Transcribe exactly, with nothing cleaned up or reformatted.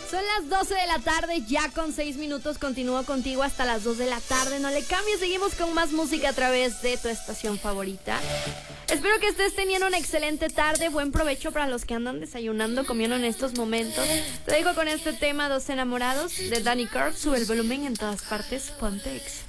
Son las doce de la tarde, ya con seis minutos. Continúo contigo hasta las dos de la tarde. No le cambies, seguimos con más música a través de tu estación favorita. Espero que estés teniendo una excelente tarde. Buen provecho para los que andan desayunando, comiendo en estos momentos. Te dejo con este tema, Dos Enamorados, de Danny Carr. Sube el volumen en todas partes, ponte Exa.